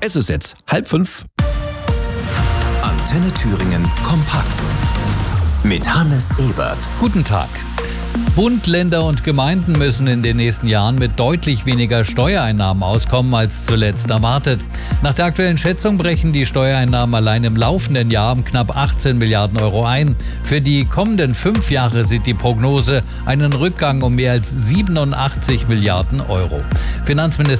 Es ist jetzt 4:30. Antenne Thüringen kompakt. Mit Hannes Ebert. Guten Tag. Bund, Länder und Gemeinden müssen in den nächsten Jahren mit deutlich weniger Steuereinnahmen auskommen als zuletzt erwartet. Nach der aktuellen Schätzung brechen die Steuereinnahmen allein im laufenden Jahr um knapp 18 Milliarden Euro ein. Für die kommenden 5 Jahre sieht die Prognose einen Rückgang um mehr als 87 Milliarden Euro. Finanzminister